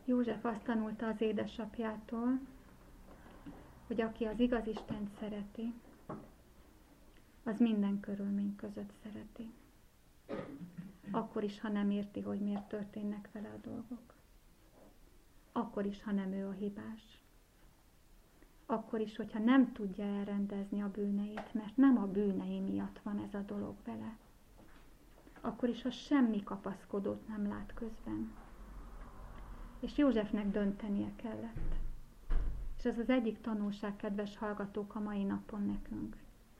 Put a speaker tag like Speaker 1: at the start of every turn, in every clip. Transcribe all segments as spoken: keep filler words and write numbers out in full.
Speaker 1: József azt tanulta az édesapjától, hogy aki az igaz Istent szereti, az minden körülmény között szereti. Akkor is, ha nem érti, hogy miért történnek vele a dolgok. Akkor is, ha nem ő a hibás. Akkor is, hogyha nem tudja elrendezni a bűneit, mert nem a bűnei miatt van ez a dolog vele. Akkor is, ha semmi kapaszkodót nem lát közben. És Józsefnek döntenie kellett. És ez az egyik tanulság, kedves hallgatók, a mai napon nekünk.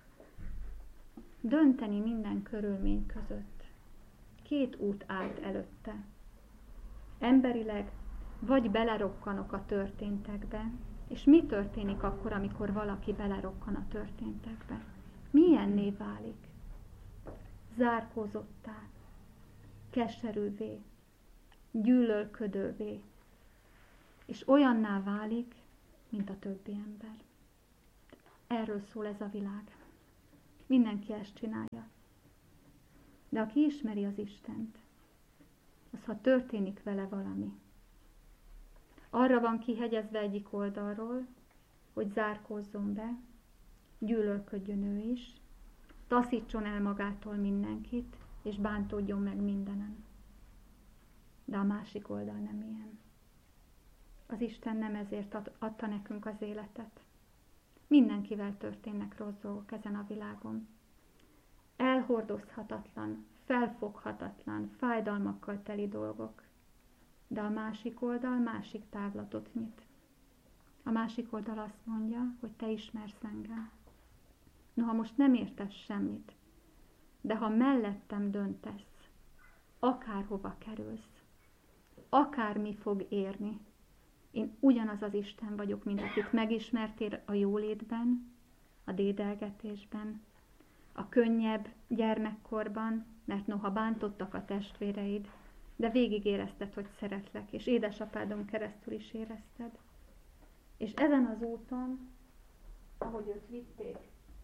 Speaker 1: Dönteni minden körülmény között. Két út állt előtte. Emberileg vagy belerokkanok a történtekbe, és mi történik akkor, amikor valaki belerokkan a történtekbe? Milyenné válik? Zárkózottá, keserűvé, gyűlölködővé, és olyanná válik, mint a többi ember. Erről szól ez a világ. Mindenki ezt csinálja. De aki ismeri az Istent, az, ha történik vele valami, arra van kihegyezve egyik oldalról, hogy zárkózzon be, gyűlölködjön ő is, taszítson el magától mindenkit, és bántódjon meg mindenen. De a másik oldal nem ilyen. Az Isten nem ezért adta nekünk az életet. Mindenkivel történnek rossz dolgok ezen a világon. Elhordozhatatlan, felfoghatatlan, fájdalmakkal teli dolgok. De a másik oldal másik távlatot nyit. A másik oldal azt mondja, hogy te ismersz engem. Noha most nem értesz semmit, de ha mellettem döntesz, akárhova kerülsz, akármi fog érni, én ugyanaz az Isten vagyok, mint akit megismertél a jólétben, a dédelgetésben, a könnyebb gyermekkorban, mert noha bántottak a testvéreid, de végig érezted, hogy szeretlek, és édesapádon keresztül is érezted. És ezen az úton, ahogy őt vitték,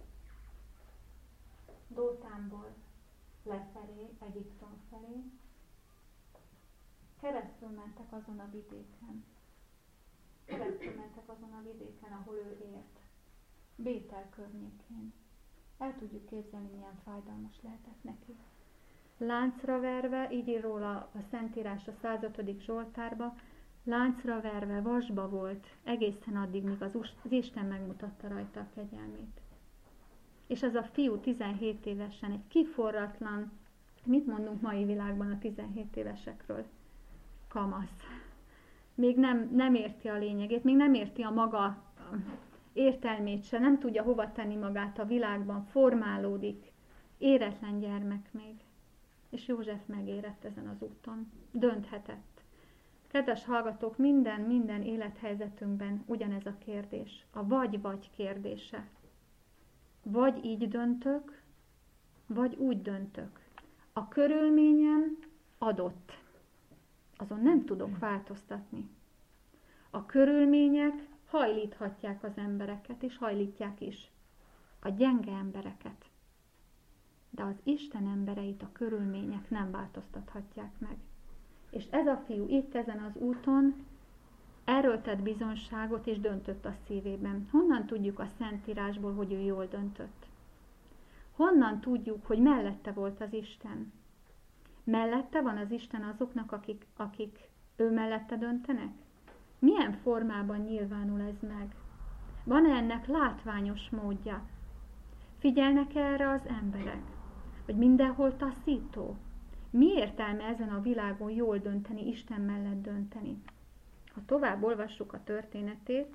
Speaker 1: Dótánból lefelé, Egyiptom felé, keresztül mentek azon a vidéken. Keresztül mentek azon a vidéken, ahol ő élt. Bétel környékén. El tudjuk képzelni, milyen fájdalmas lehetett neki. Láncra verve, így ír róla a Szentírás a százötödik Zsoltárba, láncra verve, vasba volt egészen addig, míg az, az Isten megmutatta rajta a kegyelmét. És ez a fiú tizenhét évesen egy kiforratlan, mit mondunk mai világban a tizenhét évesekről? Kamasz. Még nem, nem érti a lényegét, még nem érti a maga értelmét se, nem tudja hova tenni magát a világban, formálódik, éretlen gyermek még. És József megérett ezen az úton, dönthetett. Kedves hallgatók, minden, minden élethelyzetünkben ugyanez a kérdés, a vagy-vagy kérdése. Vagy így döntök, vagy úgy döntök. A körülményem adott. Azon nem tudok változtatni. A körülmények hajlíthatják az embereket, és hajlítják is. A gyenge embereket. De az Isten embereit a körülmények nem változtathatják meg. És ez a fiú itt ezen az úton erről tett bizonságot, és döntött a szívében. Honnan tudjuk a Szentírásból, hogy ő jól döntött? Honnan tudjuk, hogy mellette volt az Isten? Mellette van az Isten azoknak, akik, akik ő mellette döntenek? Milyen formában nyilvánul ez meg? Van-e ennek látványos módja? Figyelnek erre az emberek? Vagy mindenhol taszító? Mi értelme ezen a világon jól dönteni, Isten mellett dönteni? Ha tovább olvassuk a történetét,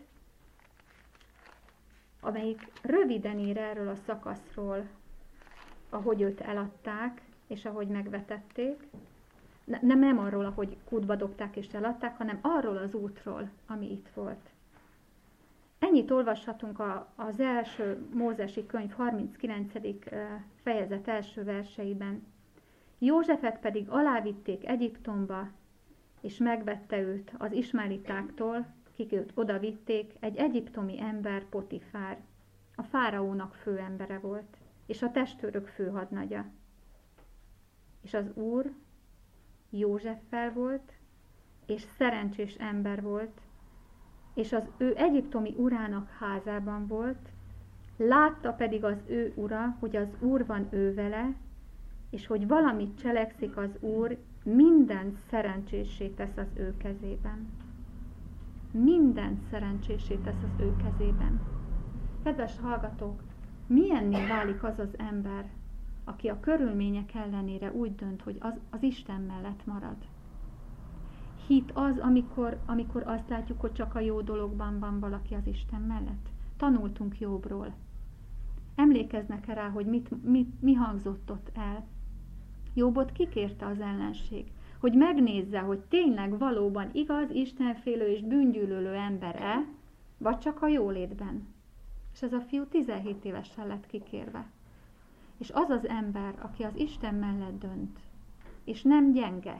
Speaker 1: amelyik röviden ír erről a szakaszról, ahogy őt eladták, és ahogy megvetették, nem, nem arról, ahogy kútba dobták és eladták, hanem arról az útról, ami itt volt. Ennyit olvashatunk a, az első Mózesi könyv harminckilencedik fejezet első verseiben. Józsefet pedig alávitték Egyiptomba, és megvette őt az ismáelitáktól, kik őt odavitték, egy egyiptomi ember, Potifár. A fáraónak főembere volt, és a testőrök főhadnagya. És az Úr Józseffel volt, és szerencsés ember volt, és az ő egyiptomi urának házában volt, látta pedig az ő ura, hogy az Úr van ő vele, és hogy valamit cselekszik az Úr, minden szerencséssé tesz az ő kezében. Minden szerencsésé tesz az ő kezében. Kedves hallgatók, milyenné válik az az ember, aki a körülmények ellenére úgy dönt, hogy az, az Isten mellett marad? Hit az, amikor, amikor azt látjuk, hogy csak a jó dologban van valaki az Isten mellett. Tanultunk Jobbról. Emlékeznek-e rá, hogy mit, mit, mi hangzott ott el? Jobbot kikérte az ellenség, hogy megnézze, hogy tényleg valóban igaz, istenfélő és bűngyűlölő ember-e, vagy csak a jólétben. És ez a fiú tizenhét évesen lett kikérve. És az az ember, aki az Isten mellett dönt, és nem gyenge,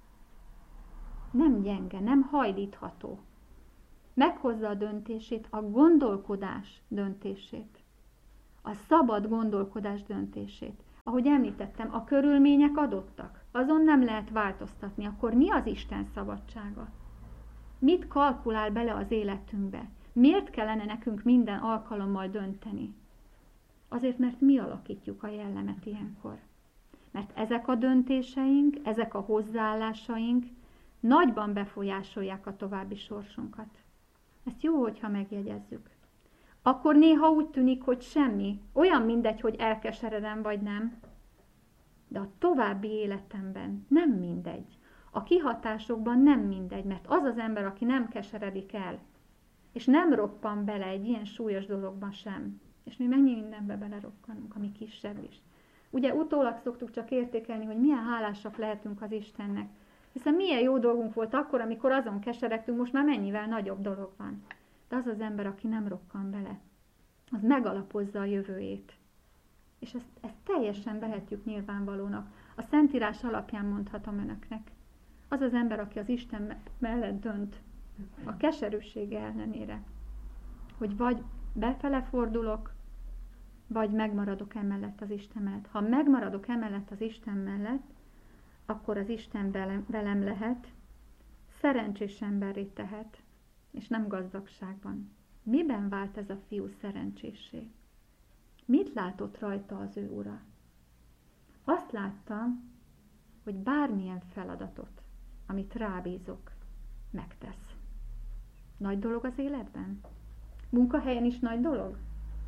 Speaker 1: nem gyenge, nem hajlítható, meghozza a döntését, a gondolkodás döntését, a szabad gondolkodás döntését. Ahogy említettem, a körülmények adottak, azon nem lehet változtatni, akkor mi az Isten szabadsága? Mit kalkulál bele az életünkbe? Miért kellene nekünk minden alkalommal dönteni? Azért, mert mi alakítjuk a jellemet ilyenkor. Mert ezek a döntéseink, ezek a hozzáállásaink nagyban befolyásolják a további sorsunkat. Ezt jó, hogyha megjegyezzük. Akkor néha úgy tűnik, hogy semmi, olyan mindegy, hogy elkeseredem vagy nem, de a további életemben nem mindegy. A kihatásokban nem mindegy, mert az az ember, aki nem keseredik el, és nem roppan bele egy ilyen súlyos dologban sem, és mi mennyi mindenbe belerokkanunk, ami kisebb is. Ugye utólag szoktuk csak értékelni, hogy milyen hálásak lehetünk az Istennek, hiszen milyen jó dolgunk volt akkor, amikor azon keseregtünk, most már mennyivel nagyobb dolog van. De az az ember, aki nem rokkan bele, az megalapozza a jövőjét. És ezt, ezt teljesen vehetjük nyilvánvalónak. A Szentírás alapján mondhatom önöknek. Az az ember, aki az Isten mellett dönt, a keserűsége ellenére, hogy vagy befele fordulok, vagy megmaradok emellett az Isten mellett. Ha megmaradok emellett az Isten mellett, akkor az Isten velem, velem lehet, szerencsés emberré tehet, és nem gazdagságban. Miben vált ez a fiú szerencséssé? Mit látott rajta az ő ura? Azt láttam, hogy bármilyen feladatot, amit rábízok, megtesz. Nagy dolog az életben? Munkahelyen is nagy dolog?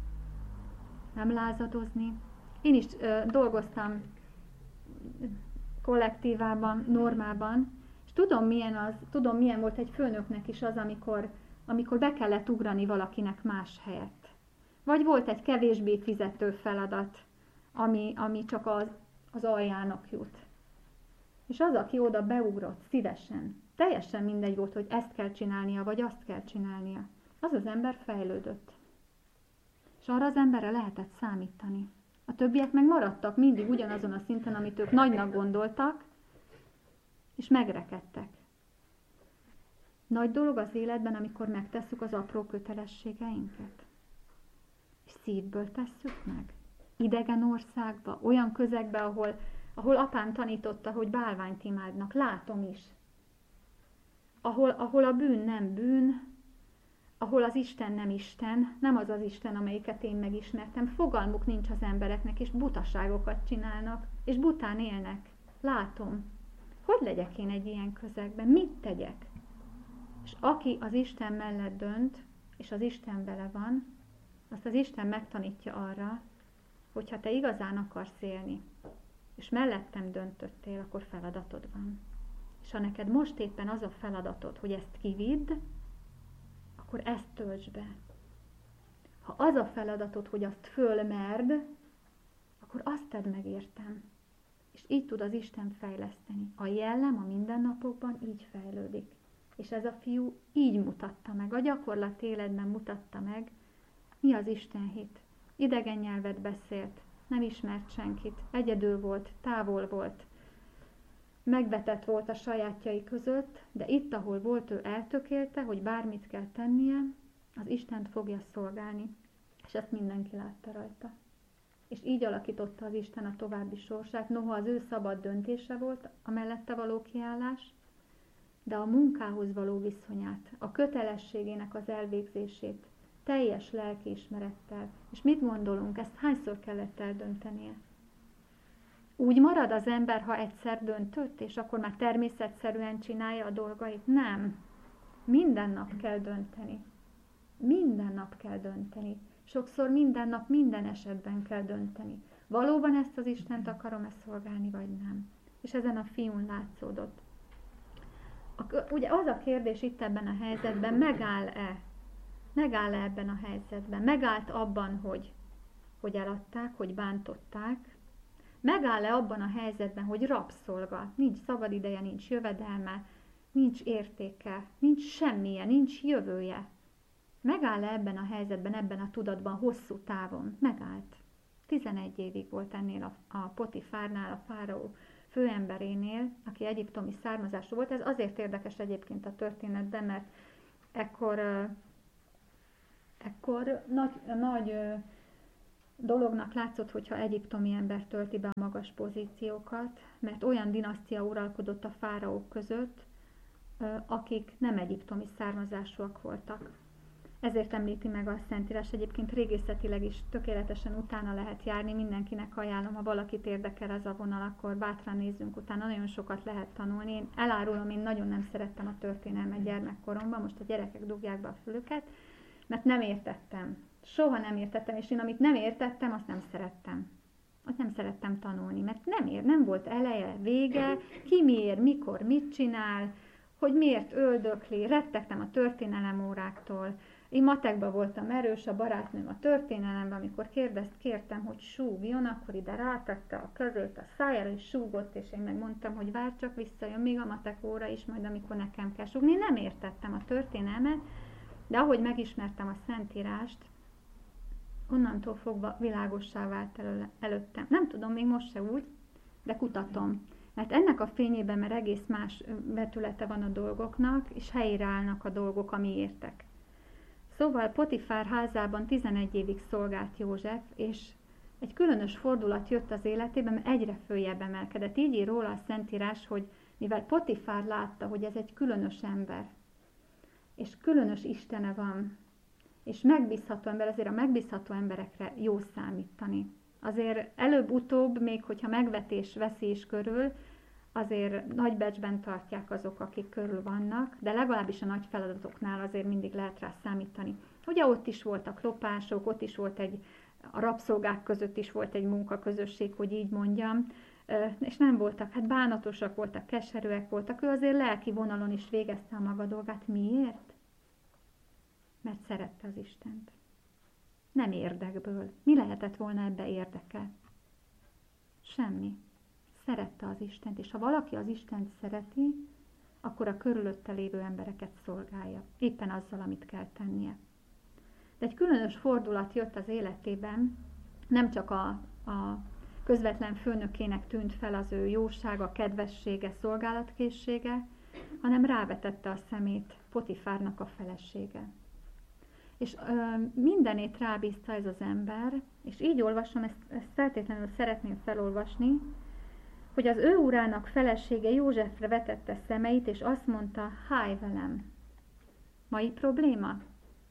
Speaker 1: Nem lázadozni. Én is ö, dolgoztam kollektívában, normában, és tudom milyen, az, tudom, milyen volt egy főnöknek is az, amikor, amikor be kellett ugrani valakinek más helyett. Vagy volt egy kevésbé fizető feladat, ami, ami csak az, az aljának jut. És az, aki oda beugrott szívesen, teljesen mindegy volt, hogy ezt kell csinálnia, vagy azt kell csinálnia. Az az ember fejlődött. És arra az emberre lehetett számítani. A többiek meg maradtak mindig ugyanazon a szinten, amit ők nagynak gondoltak, és megrekedtek. Nagy dolog az életben, amikor megtesszük az apró kötelességeinket. És szívből tesszük meg. Idegen országba, olyan közegbe, ahol, ahol apám tanította, hogy bálványt imádnak. Látom is. Ahol, ahol a bűn nem bűn, ahol az Isten nem Isten, nem az az Isten, amelyiket én megismertem. Fogalmuk nincs az embereknek, és butaságokat csinálnak, és bután élnek. Látom. Hogy legyek én egy ilyen közegben? Mit tegyek? És aki az Isten mellett dönt, és az Isten vele van, azt az Isten megtanítja arra, hogy ha te igazán akarsz élni, és mellettem döntöttél, akkor feladatod van. És ha neked most éppen az a feladatod, hogy ezt kividd, akkor ezt töltsd be. Ha az a feladatod, hogy azt fölmerd, akkor azt tedd meg értem. És így tud az Isten fejleszteni. A jellem a mindennapokban így fejlődik. És ez a fiú így mutatta meg, a gyakorlat életben mutatta meg, mi az Isten hit. Idegen nyelvet beszélt, nem ismert senkit, egyedül volt, távol volt, megvetett volt a sajátjai között, de itt, ahol volt, ő eltökélte, hogy bármit kell tennie, az Istent fogja szolgálni, és ezt mindenki látta rajta. És így alakította az Isten a további sorsát, noha az ő szabad döntése volt a mellette való kiállás, de a munkához való viszonyát, a kötelességének az elvégzését teljes lelkiismerettel. És mit gondolunk, ezt hányszor kellett eldöntenie? Úgy marad az ember, ha egyszer döntött, és akkor már természetszerűen csinálja a dolgait? Nem. Minden nap kell dönteni. Minden nap kell dönteni. Sokszor minden nap, minden esetben kell dönteni. Valóban ezt az Istent akarom-e szolgálni, vagy nem? És ezen a fiún látszódott. A, ugye az a kérdés itt ebben a helyzetben, megáll-e? Megáll-e ebben a helyzetben? Megállt abban, hogy, hogy eladták, hogy bántották? Megáll-e abban a helyzetben, hogy rabszolga? Nincs szabadideje, nincs jövedelme, nincs értéke, nincs semmije, nincs jövője. Megáll-e ebben a helyzetben, ebben a tudatban hosszú távon? Megállt. tizenegy évig volt ennél a, a Potifárnál, a fáraó főemberénél, aki egyiptomi származású volt. Ez azért érdekes egyébként a történetben, mert ekkor, ekkor nagy, nagy dolognak látszott, hogyha egyiptomi ember tölti be a magas pozíciókat, mert olyan dinasztia uralkodott a fáraók között, akik nem egyiptomi származásúak voltak. Ezért említi meg a Szentírás, egyébként régészetileg is tökéletesen utána lehet járni, mindenkinek ajánlom, ha valakit érdekel ez a vonal, akkor bátran nézzünk utána, nagyon sokat lehet tanulni. Én elárulom, én nagyon nem szerettem a történelmet gyermekkoromban, most a gyerekek dugják be a fülüket, mert nem értettem. Soha nem értettem, és én amit nem értettem, azt nem szerettem. Azt nem szerettem tanulni, mert nem ér, nem volt eleje, vége, ki miért, mikor, mit csinál, hogy miért öldökli, rettegtem a történelem óráktól. Én matekban voltam erős, a barátnőm a történelemben, amikor kérdezt, kértem, hogy súgjon, akkor ide rátette a kezét a szájára, és súgott, és én megmondtam, hogy várj csak, visszajön még a matek óra is, majd amikor nekem kell súgni. Én nem értettem a történelmet, de ahogy megismertem a Szentírást, onnantól fogva világossá vált elő, előttem. Nem tudom, még most se úgy, de kutatom. Mert ennek a fényében, mert egész más vetülete van a dolgoknak, és helyére állnak a dolgok, ami értek. Szóval Potifár házában tizenegy évig szolgált József, és egy különös fordulat jött az életében, mert egyre följebb emelkedett. Így ír róla a Szentírás, hogy mivel Potifár látta, hogy ez egy különös ember, és különös istene van, és megbízható ember, azért a megbízható emberekre jó számítani. Azért előbb-utóbb, még hogyha megvetés veszi is körül, azért nagy becsben tartják azok, akik körül vannak, de legalábbis a nagy feladatoknál azért mindig lehet rá számítani. Ugye ott is voltak lopások, ott is volt egy, a rabszolgák között is volt egy munkaközösség, hogy így mondjam, és nem voltak, hát bánatosak voltak, keserűek voltak, ő azért lelki vonalon is végezte a maga dolgát. Miért? Mert szerette az Istent. Nem érdekből. Mi lehetett volna ebbe érdeke? Semmi. Szerette az Istent, és ha valaki az Istent szereti, akkor a körülötte lévő embereket szolgálja. Éppen azzal, amit kell tennie. De egy különös fordulat jött az életében, nem csak a, a közvetlen főnökének tűnt fel az ő jósága, kedvessége, szolgálatkészsége, hanem rávetette a szemét Potifárnak a felesége. És ö, mindenét rábízta ez az ember, és így olvasom, ezt, ezt feltétlenül szeretném felolvasni, hogy az ő urának felesége Józsefre vetette szemeit, és azt mondta, háj velem. Mai probléma?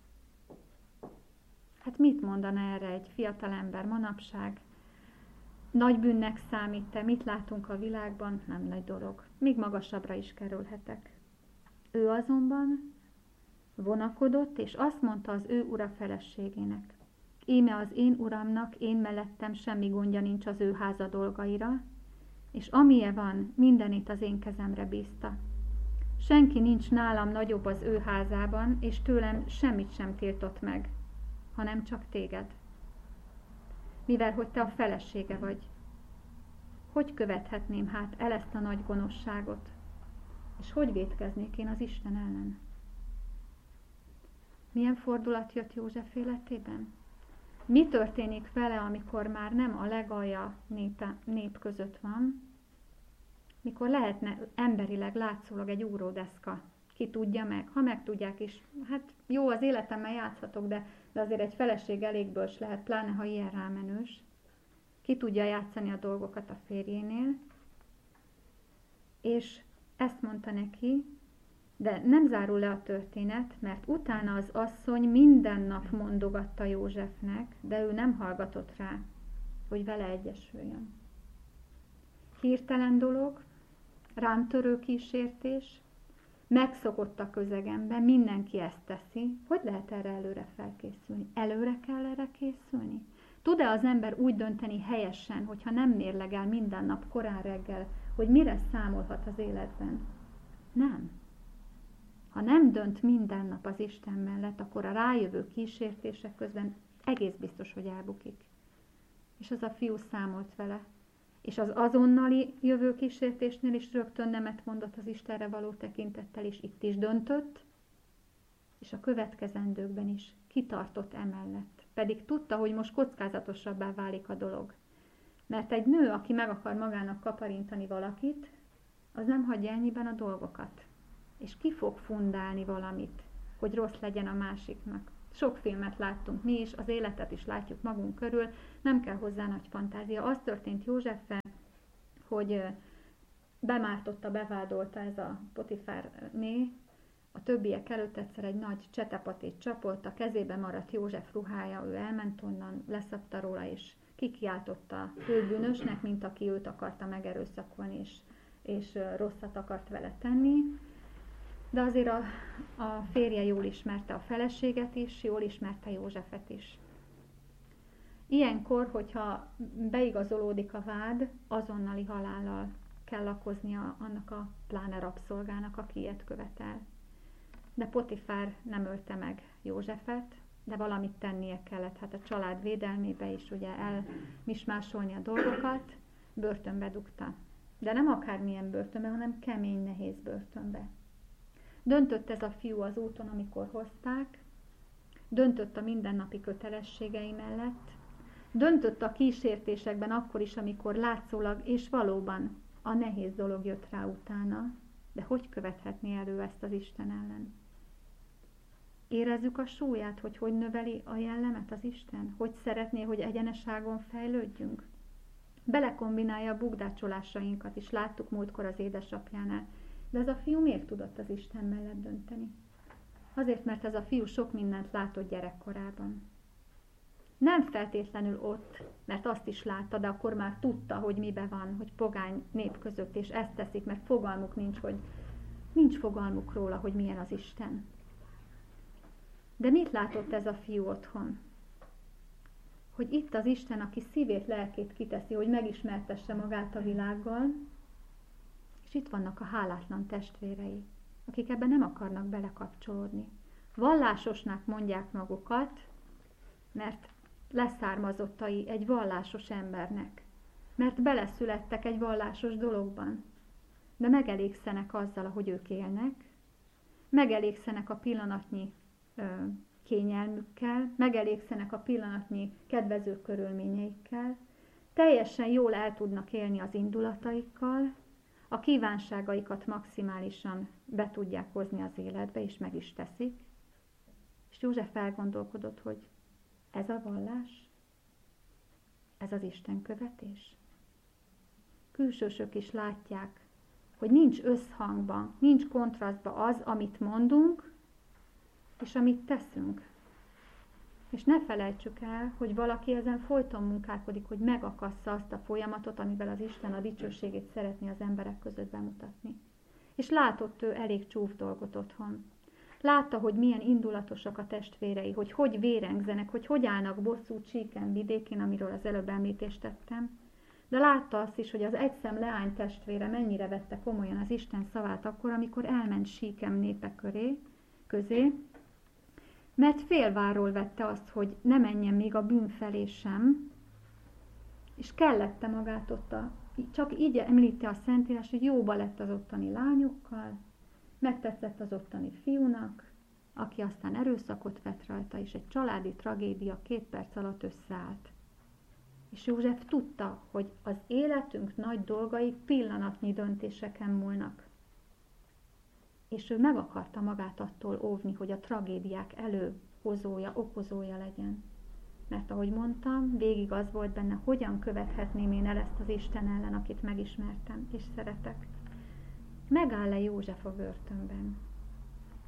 Speaker 1: Hát mit mondana erre egy fiatalember manapság? Nagy bűnnek számít, te mit látunk a világban? Nem nagy dolog. Még magasabbra is kerülhetek. Ő azonban vonakodott, és azt mondta az ő ura feleségének. Íme az én uramnak, én mellettem semmi gondja nincs az ő háza dolgaira, és amilyen van, mindenit az én kezemre bízta. Senki nincs nálam nagyobb az ő házában, és tőlem semmit sem tiltott meg, hanem csak téged. Mivel, hogy te a felesége vagy. Hogy követhetném hát el ezt a nagy gonoszságot? És hogy vétkeznék én az Isten ellen? Milyen fordulat jött József életében? Mi történik vele, amikor már nem a legalja népe, nép között van, mikor lehetne emberileg látszólag egy úródeszka? Ki tudja meg? Ha meg tudják is, hát jó, az életemmel játszhatok, de, de azért egy feleség elég bölcs lehet, pláne ha ilyen rámenős. Ki tudja játszani a dolgokat a férjénél. És ezt mondta neki, De nem zárul le a történet, mert utána az asszony minden nap mondogatta Józsefnek, de ő nem hallgatott rá, hogy vele egyesüljön. Hirtelen dolog, rám törő kísértés, megszokott a közegemben, mindenki ezt teszi. Hogy lehet erre előre felkészülni? Előre kell erre készülni? Tud-e az ember úgy dönteni helyesen, hogyha nem mérlegel minden nap korán reggel, hogy mire számolhat az életben? Nem. Ha nem dönt minden nap az Isten mellett, akkor a rájövő kísértések közben egész biztos, hogy elbukik. És az a fiú számolt vele. És az azonnali jövő kísértésnél is rögtön nemet mondott az Istenre való tekintettel, és itt is döntött, és a következendőkben is kitartott emellett. Pedig tudta, hogy most kockázatosabbá válik a dolog. Mert egy nő, aki meg akar magának kaparintani valakit, az nem hagyja ennyiben a dolgokat. És ki fog fundálni valamit, hogy rossz legyen a másiknak. Sok filmet láttunk mi is, az életet is látjuk magunk körül, nem kell hozzá nagy fantázia. Az történt Józseffel, hogy bemártotta, bevádolta ez a Potifárné, a többiek előtt egyszer egy nagy csetepatét csapott, a kezébe maradt József ruhája, ő elment onnan, leszabta róla, és kikiáltotta ő bűnösnek, mint aki őt akarta megerőszakolni, és, és rosszat akart vele tenni. De azért a, a férje jól ismerte a feleséget is, jól ismerte Józsefet is. Ilyenkor, hogyha beigazolódik a vád, azonnali halállal kell lakoznia annak a pláne rabszolgának, aki ilyet követel. De Potifár nem ölte meg Józsefet, de valamit tennie kellett. Hát a család védelmébe is ugye elmismásolni a dolgokat, börtönbe dugta. De nem akármilyen börtönbe, hanem kemény, nehéz börtönbe. Döntött ez a fiú az úton, amikor hozták, döntött a mindennapi kötelességei mellett, döntött a kísértésekben akkor is, amikor látszólag és valóban a nehéz dolog jött rá utána, de hogy követhetné elő ezt az Isten ellen? Érezzük a súlyát, hogy hogy növeli a jellemet az Isten? Hogy szeretné, hogy egyeneságon fejlődjünk? Belekombinálja a bukdácsolásainkat is, láttuk múltkor az édesapjánál. De ez a fiú miért tudott az Isten mellett dönteni? Azért, mert ez a fiú sok mindent látott gyerekkorában. Nem feltétlenül ott, mert azt is látta, de akkor már tudta, hogy mibe van, hogy pogány nép között, és ezt teszik, mert fogalmuk nincs, hogy nincs fogalmuk róla, hogy milyen az Isten. De mit látott ez a fiú otthon? Hogy itt az Isten, aki szívét, lelkét kiteszi, hogy megismertesse magát a világgal, és itt vannak a hálátlan testvérei, akik ebben nem akarnak belekapcsolódni. Vallásosnak mondják magukat, mert leszármazottai egy vallásos embernek, mert beleszülettek egy vallásos dologban, de megelégszenek azzal, ahogy ők élnek, megelégszenek a pillanatnyi ö, kényelmükkel, megelégszenek a pillanatnyi kedvező körülményeikkel, teljesen jól el tudnak élni az indulataikkal, a kívánságaikat maximálisan be tudják hozni az életbe, és meg is teszik. És József elgondolkodott, hogy ez a vallás, ez az Isten követés. Külsősök is látják, hogy nincs összhangban, nincs kontrasztban az, amit mondunk, és amit teszünk. És ne felejtsük el, hogy valaki ezen folyton munkálkodik, hogy megakassza azt a folyamatot, amivel az Isten a dicsőségét szeretné az emberek között bemutatni. És látott ő elég csúf dolgot otthon. Látta, hogy milyen indulatosak a testvérei, hogy hogy vérengzenek, hogy hogy állnak bosszút Síkem vidékén, amiről az előbb említést tettem. De látta azt is, hogy az egyszem leány testvére mennyire vette komolyan az Isten szavát akkor, amikor elment Síkem népe köré, közé, mert félváról vette azt, hogy ne menjen még a bűn felé sem, és kellette magát ott, a, csak így említi a Szentírás, hogy jóba lett az ottani lányokkal, megtetszett az ottani fiúnak, aki aztán erőszakot vett rajta, és egy családi tragédia két perc alatt összeállt. És József tudta, hogy az életünk nagy dolgai pillanatnyi döntéseken múlnak. És ő meg akarta magát attól óvni, hogy a tragédiák előhozója, okozója legyen. Mert ahogy mondtam, végig az volt benne, hogyan követhetném én el ezt az Isten ellen, akit megismertem és szeretek. Megáll-e József a börtönben?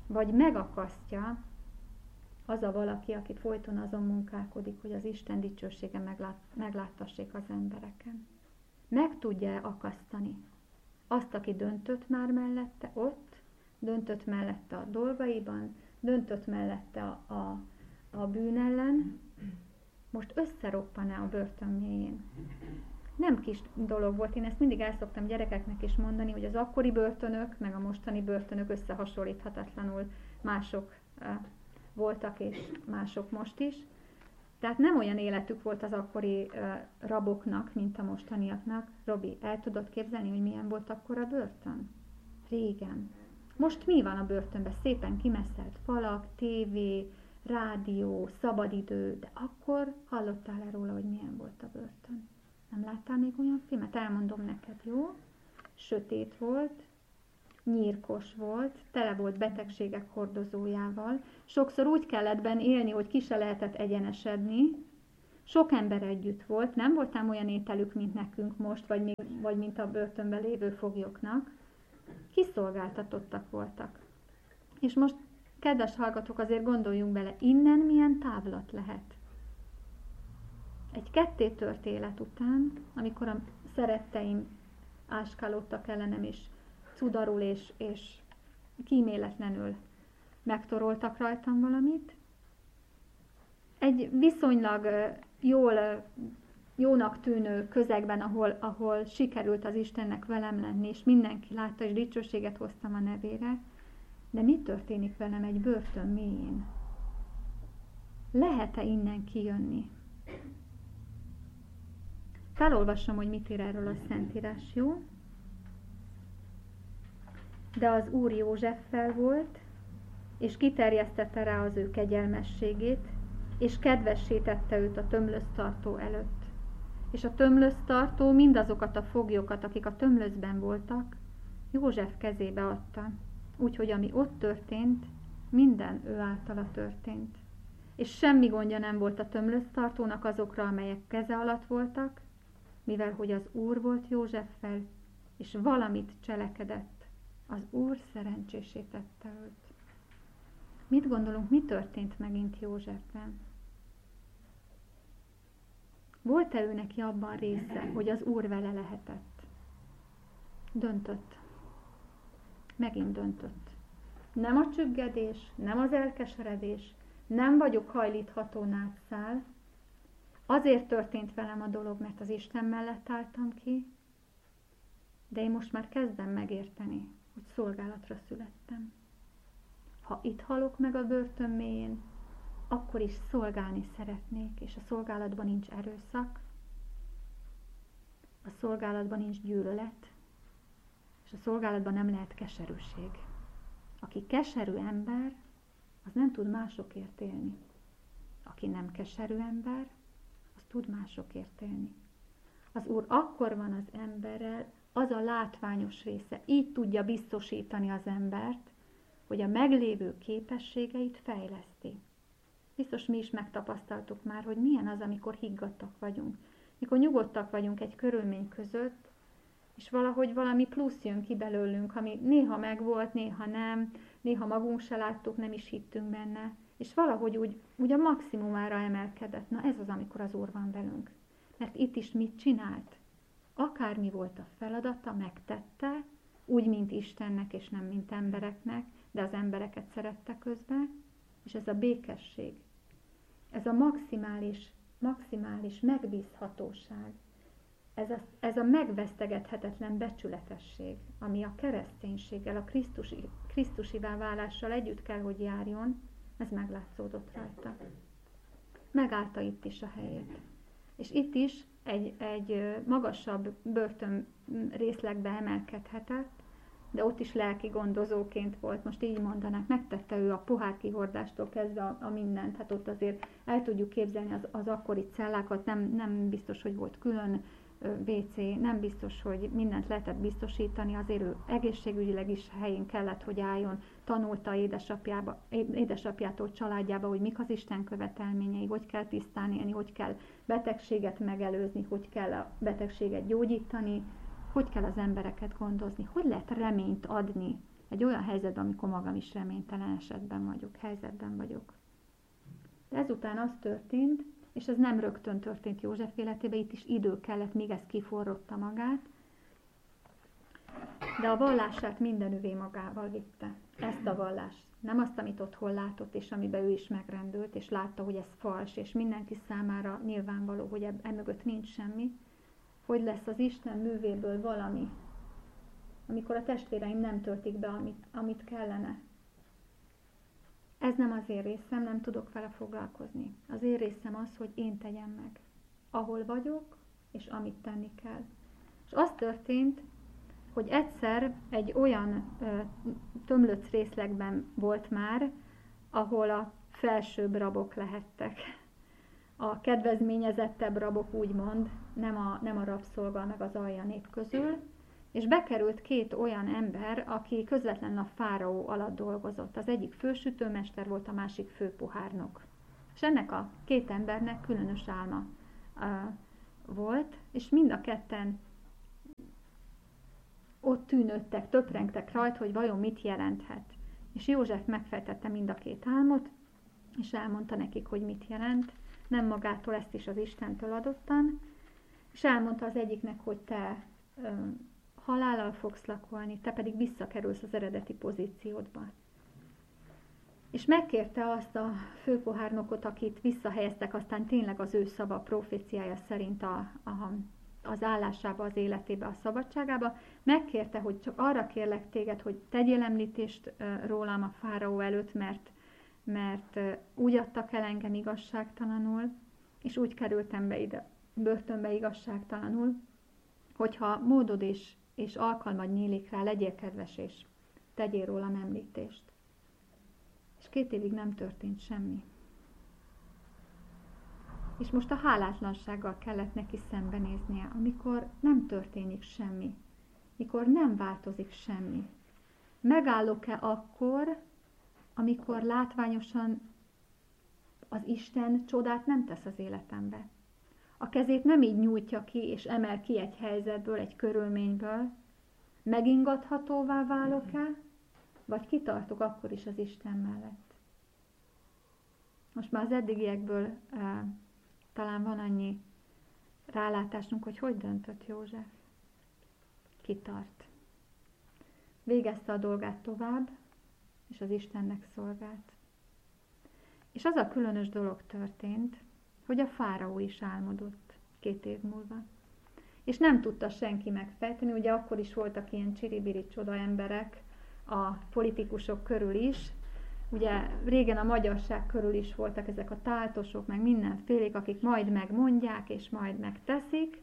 Speaker 1: vagy megakasztja az a valaki, aki folyton azon munkálkodik, hogy az Isten dicsősége meglát, megláttassék az embereken. Meg tudja akasztani azt, aki döntött már mellette ott, döntött mellette a dolgaiban, döntött mellette a, a, a bűn ellen, most összeroppan-e a börtön mélyén. Nem kis dolog volt, én ezt mindig el szoktam gyerekeknek is mondani, hogy az akkori börtönök, meg a mostani börtönök összehasonlíthatatlanul mások voltak, és mások most is. Tehát nem olyan életük volt az akkori raboknak, mint a mostaniaknak. Robi, el tudod képzelni, hogy milyen volt akkor a börtön? Régen. Most mi van a börtönben? Szépen kimeszelt falak, tévé, rádió, szabadidő, de akkor hallottál-e róla, hogy milyen volt a börtön? Nem láttál még olyan filmet? Elmondom neked, jó? Sötét volt, nyírkos volt, tele volt betegségek hordozójával, sokszor úgy kellett benne élni, hogy ki se lehetett egyenesedni, sok ember együtt volt, nem voltám olyan ételük, mint nekünk most, vagy, még, vagy mint a börtönben lévő foglyoknak, kiszolgáltatottak voltak. És most, kedves hallgatók, azért gondoljunk bele, innen milyen távlat lehet. Egy kettétört élet után, amikor a szeretteim áskálódtak ellenem, és cudarul és, és kíméletlenül megtoroltak rajtam valamit, egy viszonylag jól, jónak tűnő közegben, ahol, ahol sikerült az Istennek velem lenni, és mindenki látta, és dicsőséget hoztam a nevére, de mi történik velem egy börtön mélyén? Lehet-e innen kijönni? Felolvasom, hogy mit ír erről a Szentírás, jó? De az Úr Józseffel volt, és kiterjesztette rá az ő kegyelmességét, és kedvessé tette őt a tömlösztartó előtt. És a tömlösztartó mindazokat a foglyokat, akik a tömlöszben voltak, József kezébe adta. Úgyhogy ami ott történt, minden ő általa történt. És semmi gondja nem volt a tömlösztartónak azokra, amelyek keze alatt voltak, mivel hogy az Úr volt Józseffel, és valamit cselekedett, az Úr szerencsésé tette őt. Mit gondolunk, mi történt megint Józsefben? Volt-e ő neki abban része, hogy az Úr vele lehetett? Döntött. Megint döntött. Nem a csüggedés, nem az elkeseredés, nem vagyok hajlítható nátszál. Azért történt velem a dolog, mert az Isten mellett álltam ki, de én most már kezdem megérteni, hogy szolgálatra születtem. Ha itt halok meg a börtön mélyén, akkor is szolgálni szeretnék, és a szolgálatban nincs erőszak, a szolgálatban nincs gyűlölet, és a szolgálatban nem lehet keserűség. Aki keserű ember, az nem tud másokért élni. Aki nem keserű ember, az tud másokért élni. Az Úr akkor van az emberrel, az a látványos része, így tudja biztosítani az embert, hogy a meglévő képességeit fejleszti. Biztos mi is megtapasztaltuk már, hogy milyen az, amikor higgadtak vagyunk. Mikor nyugodtak vagyunk egy körülmény között, és valahogy valami plusz jön ki belőlünk, ami néha megvolt, néha nem, néha magunk se láttuk, nem is hittünk benne, és valahogy úgy, úgy a maximumára emelkedett. Na ez az, amikor az Úr van velünk. Mert itt is mit csinált? Akármi volt a feladata, megtette, úgy, mint Istennek, és nem, mint embereknek, de az embereket szerette közben, és ez a békesség, ez a maximális, maximális megbízhatóság, ez a, ez a megvesztegethetetlen becsületesség, ami a kereszténységgel, a Krisztusi, Krisztusivá válással együtt kell, hogy járjon, ez meglátszódott rajta. Megállta itt is a helyét. És itt is egy, egy magasabb börtön részlegbe emelkedhetett, de ott is lelki gondozóként volt, most így mondanák, megtette ő a pohár kihordástól kezdve a, a mindent, hát ott azért el tudjuk képzelni az, az akkori cellákat, nem, nem biztos, hogy volt külön vé cé, nem biztos, hogy mindent lehetett biztosítani, azért ő egészségügyileg is helyén kellett, hogy álljon, tanulta édesapjába, édesapjától, családjába, hogy mik az Isten követelményei, hogy kell tisztán élni, hogy kell betegséget megelőzni, hogy kell a betegséget gyógyítani, hogy kell az embereket gondozni, hogy lehet reményt adni egy olyan helyzetben, amikor magam is reménytelen esetben vagyok, helyzetben vagyok. De ezután az történt, és ez nem rögtön történt József életében, itt is idő kellett, míg ez kiforrotta magát, de a vallását mindenüvé magával vitte. Ezt a vallást. Nem azt, amit otthon látott, és amiben ő is megrendült, és látta, hogy ez fals, és mindenki számára nyilvánvaló, hogy emögött nincs semmi. Hogy lesz az Isten művéből valami, amikor a testvéreim nem töltik be, amit, amit kellene. Ez nem az én részem, nem tudok vele foglalkozni. Az én részem az, hogy én tegyem meg, ahol vagyok, és amit tenni kell. És az történt, hogy egyszer egy olyan ö, tömlöc részlegben volt már, ahol a felsőbb rabok lehettek. A kedvezményezettebb rabok úgymond, nem a, nem a rabszolga meg az alja nép közül, és bekerült két olyan ember, aki közvetlenül a fáraó alatt dolgozott. Az egyik fősütőmester volt, a másik főpohárnok. És ennek a két embernek különös álma uh, volt, és mind a ketten ott tűnődtek, töprengtek rajta, hogy vajon mit jelenthet. És József megfejtette mind a két álmot, és elmondta nekik, hogy mit jelent. Nem magától, ezt is az Istentől adottan. És elmondta az egyiknek, hogy te ö, halállal fogsz lakolni, te pedig visszakerülsz az eredeti pozíciódba. És megkérte azt a főpohárnokot, akit visszahelyeztek, aztán tényleg az ő szava, proféciája szerint a, a az állásába, az életébe, a szabadságába, megkérte, hogy csak arra kérlek téged, hogy tegyél említést rólam a fáraó előtt, mert, mert úgy adtak el engem igazságtalanul, és úgy kerültem be ide börtönbe igazságtalanul, hogyha módod és, és alkalmad nyílik rá, legyél kedves, és tegyél rólam említést. És két évig nem történt semmi. És most a hálátlansággal kellett neki szembenéznie, amikor nem történik semmi, mikor nem változik semmi. Megállok-e akkor, amikor látványosan az Isten csodát nem tesz az életembe? A kezét nem így nyújtja ki, és emel ki egy helyzetből, egy körülményből. Megingathatóvá válok-e, vagy kitartok akkor is az Isten mellett? Most már az eddigiekből talán van annyi rálátásunk, hogy hogy döntött József. Kitart. Végezte a dolgát tovább, és az Istennek szolgált. És az a különös dolog történt, hogy a fáraó is álmodott két év múlva. És nem tudta senki megfejteni, ugye akkor is voltak ilyen csiribiri csoda emberek a politikusok körül is. Ugye régen a magyarság körül is voltak ezek a táltosok, meg mindenfélék, akik majd megmondják, és majd megteszik.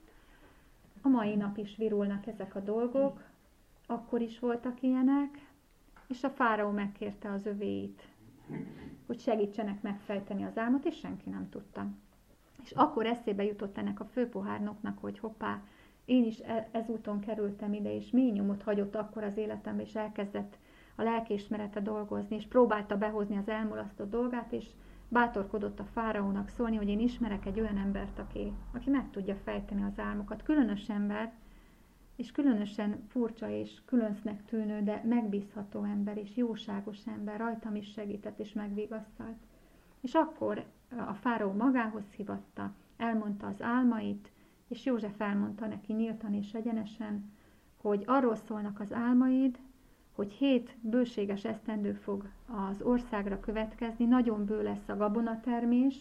Speaker 1: A mai nap is virulnak ezek a dolgok, akkor is voltak ilyenek, és a fáraó megkérte az övéit, hogy segítsenek megfejteni az álmot, és senki nem tudta. És akkor eszébe jutott ennek a főpohárnoknak, hogy hoppá, én is ezúton kerültem ide, és mély nyomot hagyott akkor az életembe, és elkezdett a lelkiismerete dolgozni, és próbálta behozni az elmulasztott dolgát, és bátorkodott a fáraónak szólni, hogy én ismerek egy olyan embert, aki, aki meg tudja fejteni az álmokat. Különös ember, és különösen furcsa és különcnek tűnő, de megbízható ember, és jóságos ember, rajtam is segített és megvigasztalt. És akkor a fáraó magához hívatta, elmondta az álmait, és József elmondta neki nyíltan és egyenesen, hogy arról szólnak az álmaid, hogy hét bőséges esztendő fog az országra következni, nagyon bő lesz a gabonatermés,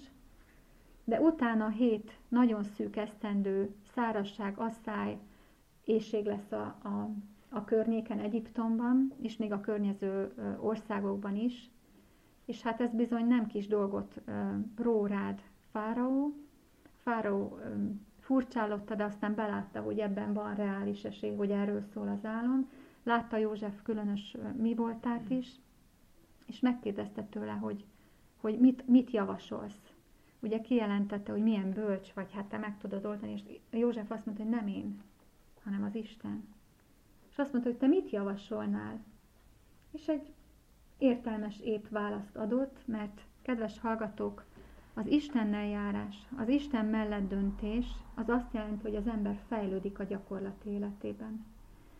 Speaker 1: de utána hét nagyon szűk esztendő, szárazság, asszály, éhség lesz a, a, a környéken, Egyiptomban, és még a környező országokban is. És hát ez bizony nem kis dolgot ró rád fáraó. Fáraó furcsálotta, de aztán belátta, hogy ebben van reális esély, hogy erről szól az álom. Látta József különös mi voltát is, és megkérdezte tőle, hogy, hogy mit, mit javasolsz. Ugye kijelentette, hogy milyen bölcs vagy, hát te meg tudod oldani, és József azt mondta, hogy nem én, hanem az Isten. És azt mondta, hogy te mit javasolnál? És egy értelmes épp választ adott, mert kedves hallgatók, az Istennel járás, az Isten mellett döntés, az azt jelenti, hogy az ember fejlődik a gyakorlati életében.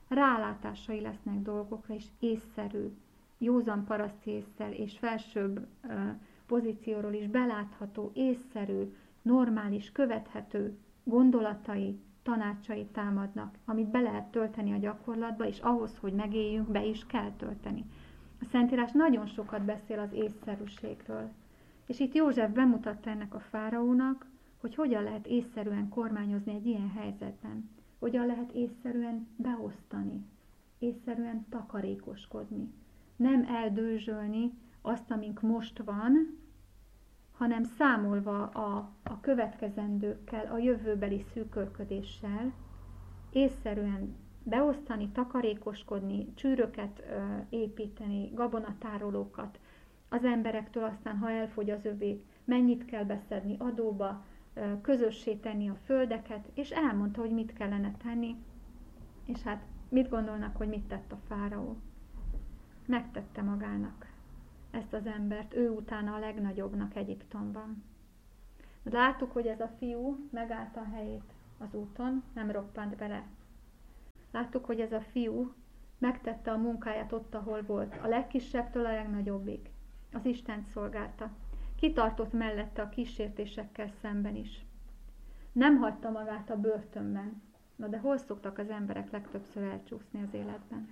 Speaker 1: rálátásai lesznek dolgokra, és észszerű, józan paraszti ésszel és felsőbb uh, pozícióról is belátható, észszerű, normális, követhető gondolatai, tanácsai támadnak, amit be lehet tölteni a gyakorlatba, és ahhoz, hogy megéljünk, be is kell tölteni. A Szentírás nagyon sokat beszél az észszerűségről. És itt József bemutatta ennek a fáraónak, hogy hogyan lehet észszerűen kormányozni egy ilyen helyzetben. Hogyan lehet észszerűen beosztani, észszerűen takarékoskodni. Nem eldőzsölni azt, amink most van, hanem számolva a, a következendőkkel, a jövőbeli szűkölködéssel, észszerűen beosztani, takarékoskodni, csűröket ö, építeni, gabonatárolókat, az emberektől aztán, ha elfogy az övé, mennyit kell beszedni adóba, ö, közössé tenni a földeket, és elmondta, hogy mit kellene tenni, és hát mit gondolnak, hogy mit tett a fáraó? Megtette magának ezt az embert, ő utána a legnagyobbnak Egyiptomban. Láttuk, hogy ez a fiú megállta a helyét az úton, nem roppant bele. Láttuk, hogy ez a fiú megtette a munkáját ott, ahol volt, a legkisebbtől a legnagyobbig. Az Istent szolgálta. Kitartott mellette a kísértésekkel szemben is. Nem hagyta magát a börtönben. Na de hol szoktak az emberek legtöbbször elcsúszni az életben?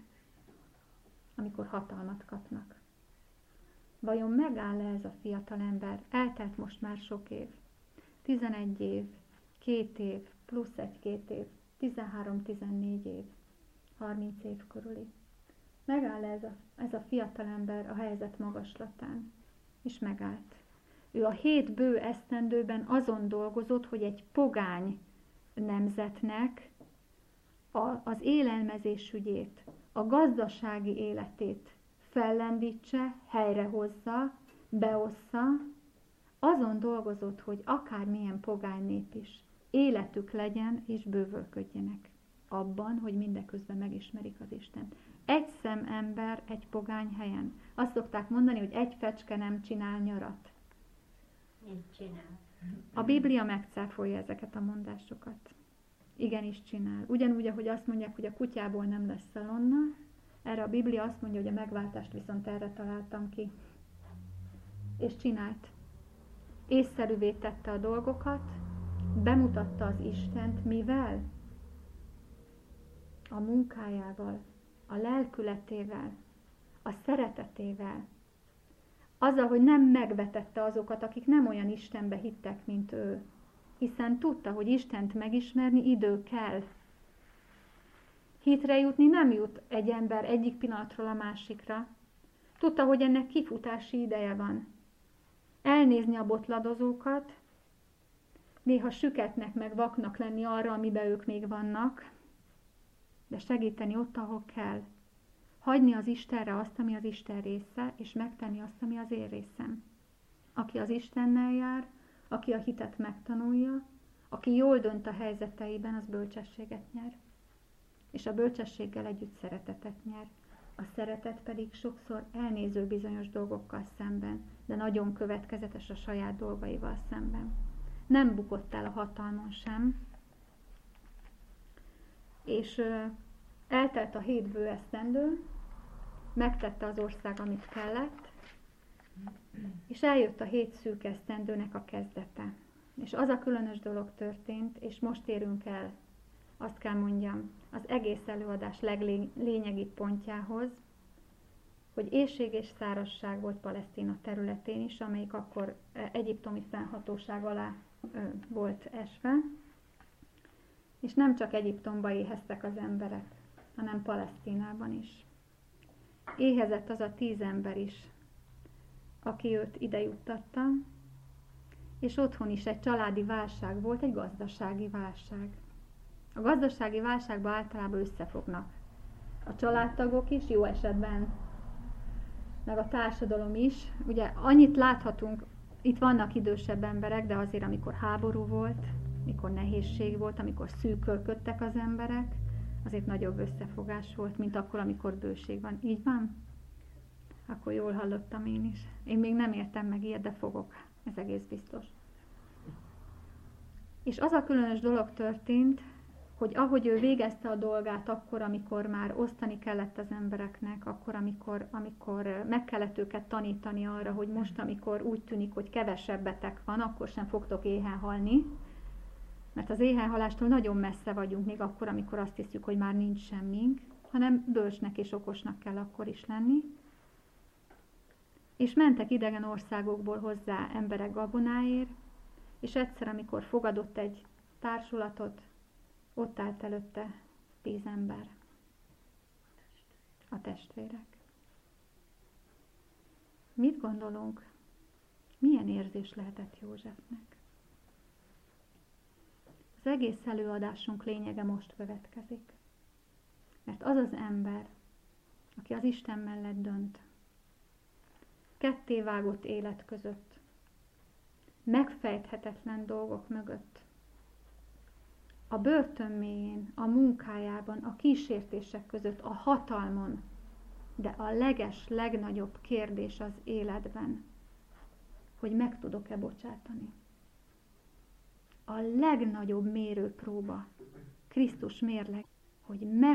Speaker 1: Amikor hatalmat kapnak. Vajon megáll-e ez a fiatal ember? Eltelt most már sok év. tizenegy év, két év, plusz egy-két év, tizenhárom-tizennégy év, harminc év körüli. Megáll ez a, ez a fiatal ember a helyzet magaslatán, és megállt. Ő a hét bő esztendőben azon dolgozott, hogy egy pogány nemzetnek a, az élelmezés ügyét, a gazdasági életét fellendítse, helyrehozza, beossza, azon dolgozott, hogy akármilyen pogány nép is életük legyen és bővölködjenek abban, hogy mindeközben megismerik az Istent. Egy szem ember egy pogány helyen. Azt szokták mondani, hogy egy fecske nem csinál nyarat.
Speaker 2: Nem csinál.
Speaker 1: A Biblia megcáfolja ezeket a mondásokat. Igenis csinál. Ugyanúgy, ahogy azt mondják, hogy a kutyából nem lesz szalonna, erre a Biblia azt mondja, hogy a megváltást viszont erre találtam ki. És csinált. Észszerűvé tette a dolgokat, bemutatta az Istent, mivel? A munkájával, a lelkületével, a szeretetével. Azzal, hogy nem megvetette azokat, akik nem olyan Istenbe hittek, mint ő. Hiszen tudta, hogy Istent megismerni idő kell. Hitre jutni nem jut egy ember egyik pillanatról a másikra. Tudta, hogy ennek kifutási ideje van. Elnézni a botladozókat, néha süketnek meg vaknak lenni arra, amiben ők még vannak, de segíteni ott, ahol kell. Hagyni az Istenre azt, ami az Isten része, és megtenni azt, ami az én részem. Aki az Istennel jár, aki a hitet megtanulja, aki jól dönt a helyzeteiben, az bölcsességet nyer. És a bölcsességgel együtt szeretetet nyer. A szeretet pedig sokszor elnéző bizonyos dolgokkal szemben, de nagyon következetes a saját dolgaival szemben. Nem bukott el a hatalmon sem, és ö, eltelt a hét bő esztendő, megtette az ország, amit kellett, és eljött a hét szűk esztendőnek a kezdete. És az a különös dolog történt, és most érünk el, azt kell mondjam, az egész előadás leglényegibb pontjához, hogy éhség és szárazság volt Palesztina területén is, amelyik akkor egyiptomi fennhatóság alá volt esve, és nem csak Egyiptomba éheztek az emberek, hanem Palesztinában is. Éhezett az a tíz ember is, aki őt ide juttatta, és otthon is egy családi válság volt, egy gazdasági válság. A gazdasági válságban általában összefognak a családtagok is, jó esetben, meg a társadalom is. Ugye annyit láthatunk, itt vannak idősebb emberek, de azért, amikor háború volt, mikor nehézség volt, amikor szűkölködtek az emberek, azért nagyobb összefogás volt, mint akkor, amikor bőség van. Így van? Akkor jól hallottam én is. Én még nem értem meg ilyet, de fogok. Ez egész biztos. És az a különös dolog történt, hogy ahogy ő végezte a dolgát akkor, amikor már osztani kellett az embereknek, akkor, amikor, amikor meg kellett őket tanítani arra, hogy most, amikor úgy tűnik, hogy kevesebbetek van, akkor sem fogtok éhen halni, mert az éhenhalástól nagyon messze vagyunk, még akkor, amikor azt hiszük, hogy már nincs semmink, hanem bölcsnek és okosnak kell akkor is lenni. És mentek idegen országokból hozzá emberek gabonáért, és egyszer, amikor fogadott egy társulatot, ott állt előtte tíz ember, a testvérek. Mit gondolunk? Milyen érzés lehetett Józsefnek? Az egész előadásunk lényege most következik. Mert az az ember, aki az Isten mellett dönt, kettévágott élet között, megfejthetetlen dolgok mögött, a börtön mélyén, a munkájában, a kísértések között, a hatalmon, de a leges, legnagyobb kérdés az életben, hogy meg tudok-e bocsátani. A legnagyobb mérőpróba, Krisztus mérleg, hogy meg